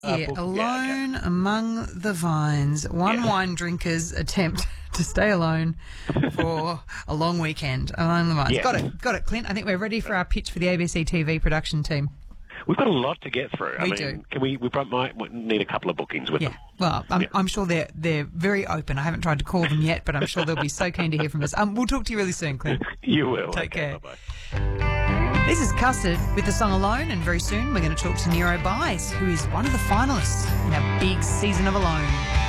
Yeah, book. Alone Among the Vines. One wine drinker's attempt to stay alone for a long weekend. Alone the Vines. Yeah. Got it, Clint. I think we're ready for our pitch for the ABC TV production team. We've got a lot to get through. We do. Can we might need a couple of bookings with them. Well, I'm sure they're very open. I haven't tried to call them yet, but I'm sure they'll be so keen to hear from us. We'll talk to you really soon, Clint. You will. Take care. Bye-bye. This is Custard with the song Alone, and very soon we're going to talk to Nero Bice, who is one of the finalists in our big season of Alone.